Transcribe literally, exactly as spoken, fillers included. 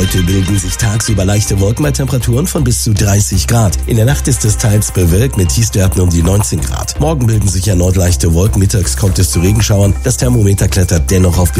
Heute bilden sich tagsüber leichte Wolken bei Temperaturen von bis zu dreißig Grad. In der Nacht ist es teils bewölkt mit Tiefstwerten um die neunzehn Grad. Morgen bilden sich erneut leichte Wolken, mittags kommt es zu Regenschauern. Das Thermometer klettert dennoch auf